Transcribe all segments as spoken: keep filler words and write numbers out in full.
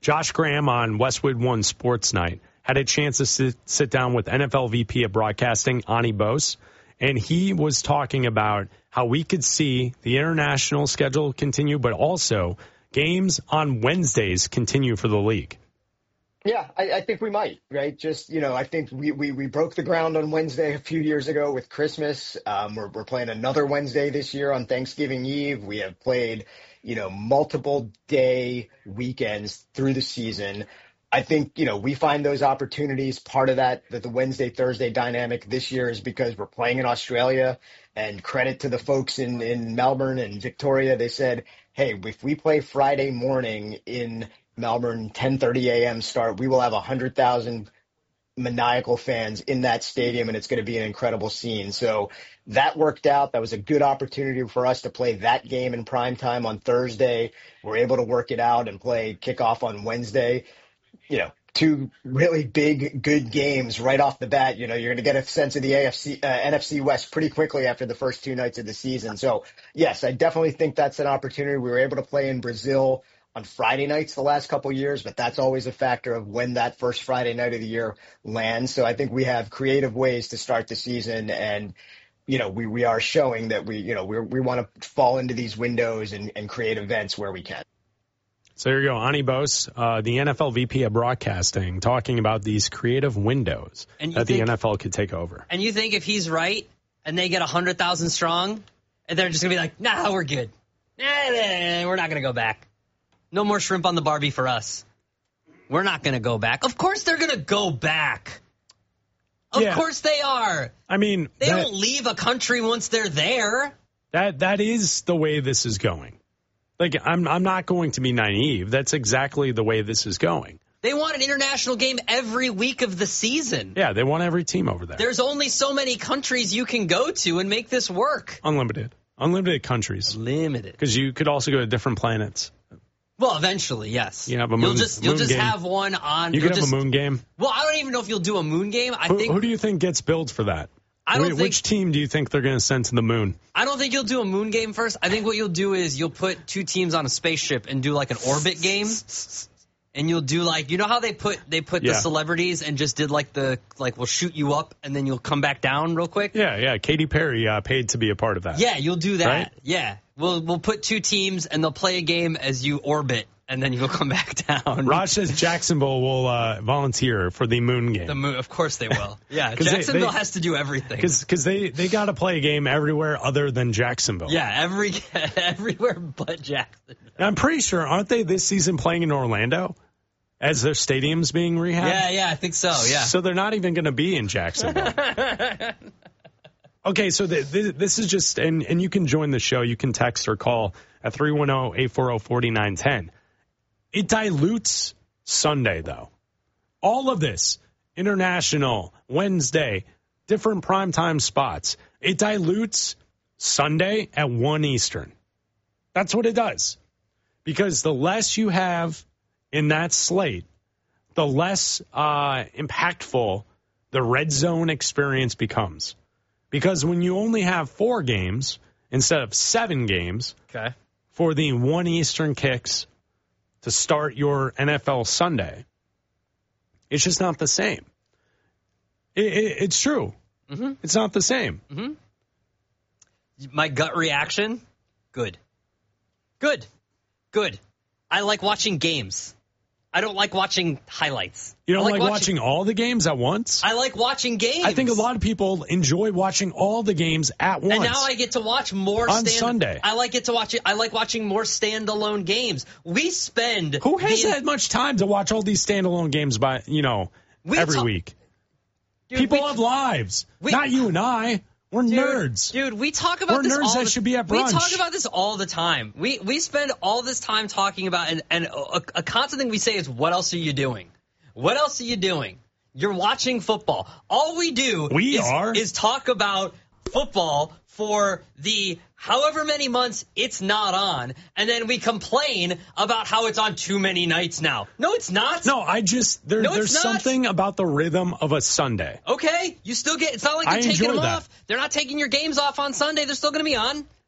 Josh Graham on Westwood One Sports Night had a chance to sit, sit down with N F L V P of Broadcasting, Ani Bose, and he was talking about how we could see the international schedule continue, but also games on Wednesdays continue for the league. Yeah, I, I think we might, right? Just, you know, I think we, we, we broke the ground on Wednesday a few years ago with Christmas. Um, we're, we're playing another Wednesday this year on Thanksgiving Eve. We have played, you know, multiple day weekends through the season. I think, you know, we find those opportunities. Part of that, that the Wednesday, Thursday dynamic this year is because we're playing in Australia, and credit to the folks in, in Melbourne and Victoria. They said, hey, if we play Friday morning in Melbourne, ten thirty a.m. start, we will have one hundred thousand maniacal fans in that stadium, and it's going to be an incredible scene. So that worked out. That was a good opportunity for us to play that game in prime time on Thursday. We're able to work it out and play kickoff on Wednesday. You know, two really big, good games right off the bat. You know, you're going to get a sense of the A F C, uh, N F C West pretty quickly after the first two nights of the season. So, yes, I definitely think that's an opportunity. We were able to play in Brazil on Friday nights the last couple of years, but that's always a factor of when that first Friday night of the year lands. So I think we have creative ways to start the season, and, you know, we, we are showing that we, you know, we we want to fall into these windows and, and create events where we can. So there you go, Ani Bose, uh, the N F L V P of Broadcasting, talking about these creative windows that think, the N F L could take over. And you think if he's right and they get one hundred thousand strong, and they're just going to be like, nah, we're good. Nah, nah, we're not going to go back. No more shrimp on the Barbie for us. We're not going to go back. Of course they're going to go back. Of yeah. course they are. I mean, they that, don't leave a country once they're there. That that is the way this is going. Like, I'm I'm not going to be naive. That's exactly the way this is going. They want an international game every week of the season. Yeah, they want every team over there. There's only so many countries you can go to and make this work. Unlimited. Unlimited countries. Limited. Because you could also go to different planets. Well, eventually, yes. You have a moon, you'll just you'll moon just game. have one on. You could have just, a moon game. Well, I don't even know if you'll do a moon game. I who, think. Who do you think gets billed for that? I don't Wh- think, Which team do you think they're going to send to the moon? I don't think you'll do a moon game first. I think what you'll do is you'll put two teams on a spaceship and do like an orbit game. And you'll do like, you know how they put they put yeah. the celebrities and just did like the, like we'll shoot you up and then you'll come back down real quick? Yeah, yeah. Katy Perry uh, paid to be a part of that. Yeah, you'll do that. Right? Yeah. We'll we'll put two teams and they'll play a game as you orbit and then you'll come back down. Raj says Jacksonville will uh, volunteer for the moon game. The moon, of course they will. Yeah, Jacksonville they, they, has to do everything. Because they, they got to play a game everywhere other than Jacksonville. Yeah, every everywhere but Jacksonville. And I'm pretty sure, aren't they this season playing in Orlando as their stadium's being rehabbed? Yeah, yeah, I think so, yeah. So they're not even going to be in Jacksonville. Okay, so the, the, this is just, and, and you can join the show. You can text or call at three one zero, eight four zero, four nine one zero. It dilutes Sunday, though. All of this, international, Wednesday, different primetime spots, it dilutes Sunday at one Eastern. That's what it does. Because the less you have in that slate, the less uh, impactful the red zone experience becomes. Because when you only have four games instead of seven games okay. for the one Eastern kicks to start your N F L Sunday, it's just not the same. It, it, it's true. Mm-hmm. It's not the same. Mm-hmm. My gut reaction, good. Good. Good. I like watching games. I don't like watching highlights. You don't like, like watching, watching all the games at once? I like watching games. I think a lot of people enjoy watching all the games at once. And now I get to watch more on stand- Sunday. I like it to watch it. I like watching more standalone games. We spend Who has the, that much time to watch all these standalone games by, you know, we every ta- week? Dude, people we, have lives. We, not you and I. We're dude, nerds. Dude, we talk about We're this nerds all that the, should be at brunch. We talk about this all the time. We we spend all this time talking about, and, and a, a constant thing we say is, what else are you doing? What else are you doing? You're watching football. All we do we is, are. is talk about football for the however many months it's not on, and then we complain about how it's on too many nights now. No, it's not. No, I just, there, no, there's not. something about the rhythm of a Sunday. Okay, you still get, it's not like they're I taking them that. off. They're not taking your games off on Sunday. They're still going to be on.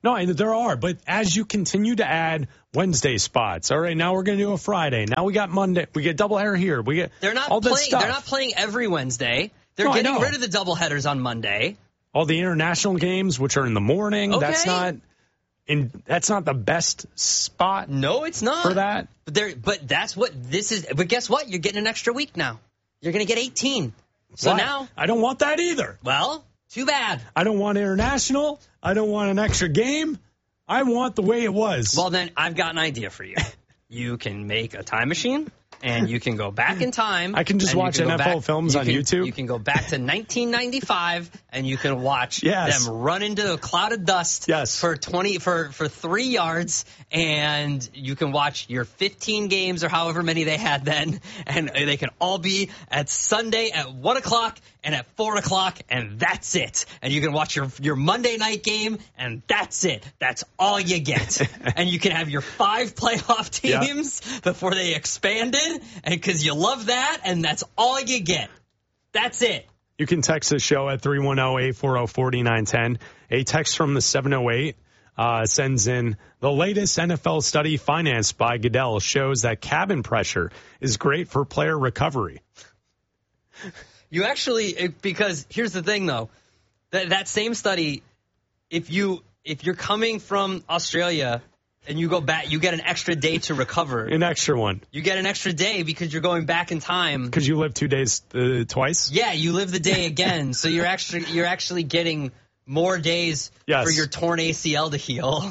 No, and there are, but as you continue to add Wednesday spots, all right, now we're going to do a Friday. Now we got Monday. We get doubleheader here. We get they're not all this playing. stuff. They're not playing every Wednesday. They're No, I getting know. rid of the doubleheaders on Monday. All the international games, which are in the morning, Okay. that's not in. That's not the best spot No, it's not for that. But there, but that's what this is. But guess what? You're getting an extra week now. You're going to get eighteen. So Why? now, I don't want that either. well, too bad. I don't want international. I don't want an extra game. I want the way it was. Well, then I've got an idea for you. You can make a time machine, and you can go back in time. I can just and you watch can go N F L back- films you on can- YouTube. You can go back to nineteen ninety-five, and you can watch Yes. them run into a cloud of dust Yes. for twenty for for three yards, and you can watch your fifteen games or however many they had then, and they can all be at Sunday at one o'clock and at four o'clock, and that's it. And you can watch your your Monday night game, and that's it. That's all you get. And you can have your five playoff Yeah. teams before they expanded, and because you love that, and that's all you get. That's it. You can text the show at three one zero, eight four zero, four nine one zero. A text from the seven oh eight uh, sends in, the latest N F L study financed by Goodell shows that cabin pressure is great for player recovery. You actually, it- because here's the thing though, that that same study, if you if you're coming from Australia and you go back, you get an extra day to recover. An extra one, You get an extra day because you're going back in time. because you live two days uh, twice. Yeah, you live the day again, so you're actually you're actually getting more days Yes. for your torn A C L to heal.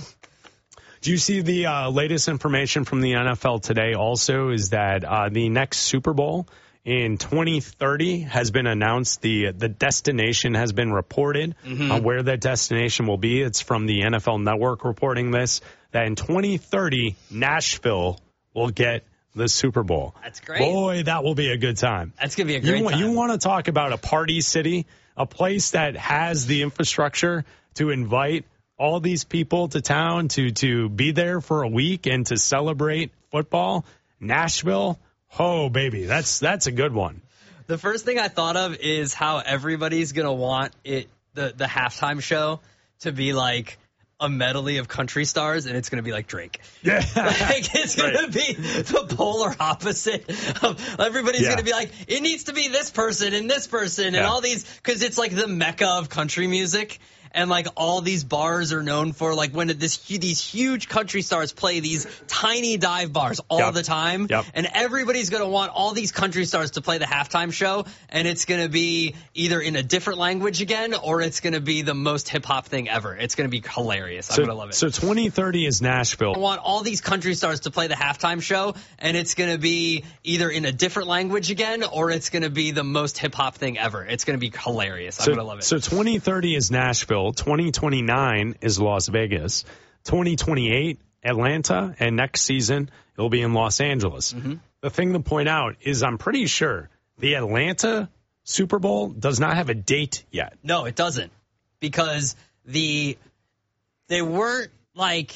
Do you see the uh, latest information from the N F L today also is that uh, the next Super Bowl in twenty thirty has been announced. The the destination has been reported on where that destination will be. It's from the N F L Network reporting this, that in twenty thirty, Nashville will get the Super Bowl. That's great. Boy, that will be a good time. That's gonna be a great you, want- time. You want to talk about a party city, a place that has the infrastructure to invite all these people to town to to be there for a week and to celebrate football. Nashville, oh baby, that's that's a good one. The first thing I thought of is how everybody's gonna want it the the halftime show to be like a medley of country stars, and it's gonna be like Drake. Yeah, Like it's gonna Right. be the polar opposite. Of, everybody's Yeah. gonna be like, it needs to be this person and this person and Yeah. all these, because it's like the mecca of country music. And like all these bars are known for, like when this these huge country stars play these tiny dive bars all Yep. the time, Yep. and everybody's gonna want all these country stars to play the halftime show, and it's gonna be either in a different language again, or it's gonna be the most hip hop thing ever. It's gonna be hilarious. I'm so, gonna love it. so twenty thirty is I Nashville. want all these country stars to play the halftime show, and it's going to be either in a different language again, or it's going to be the most hip hop thing ever. It's going to be hilarious. I'm So, going to love it. so twenty thirty is Nashville. twenty twenty-nine is Las Vegas. twenty twenty-eight, Atlanta. And next season, it'll be in Los Angeles. Mm-hmm. The thing to point out is I'm pretty sure the Atlanta Super Bowl does not have a date yet. No, it doesn't, because the they weren't like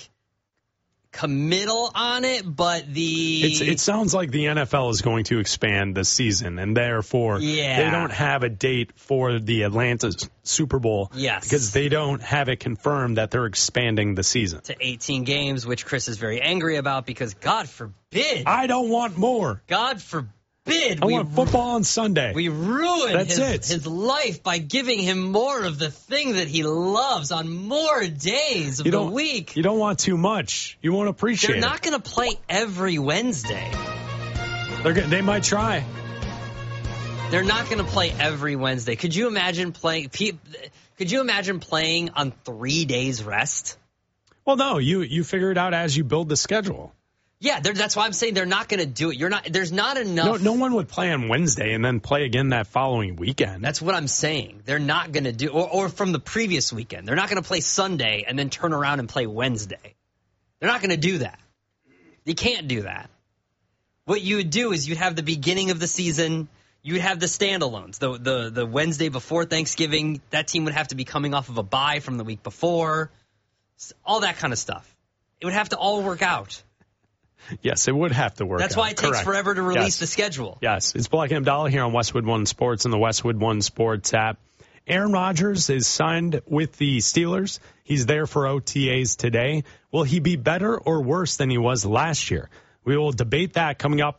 committal on it, but the It's, it sounds like the N F L is going to expand the season, and therefore Yeah. they don't have a date for the Atlanta Super Bowl. Yes. Because they don't have it confirmed that they're expanding the season. to eighteen games, which Chris is very angry about, because God forbid, I don't want more. God forbid, I we want football on Sunday. We ruined That's his, it. his life by giving him more of the thing that he loves on more days of you the don't, week. You don't want too much. You want to appreciate They're not going to play every Wednesday. it. They're, gonna- they might try. They're not going to play every Wednesday. Could you imagine playing? pe- Could you imagine playing on three days rest? Well, no, you, you figure it out as you build the schedule. Yeah, they're- that's why I'm saying they're not going to do it. You're not. There's not enough. No, no one would play on Wednesday and then play again that following weekend. That's what I'm saying. They're not going to do, or, or from the previous weekend. They're not going to play Sunday and then turn around and play Wednesday. They're not going to do that. You can't do that. What you would do is you'd have the beginning of the season. You'd have the standalones. The the the Wednesday before Thanksgiving, that team would have to be coming off of a bye from the week before. All that kind of stuff. It would have to all work out. Yes, it would have to work That's out. why it takes Correct. forever to release Yes. the schedule. Yes, it's Black and Abdallah here on Westwood One Sports and the Westwood One Sports app. Aaron Rodgers is signed with the Steelers. He's there for O T As today. Will he be better or worse than he was last year? We will debate that coming up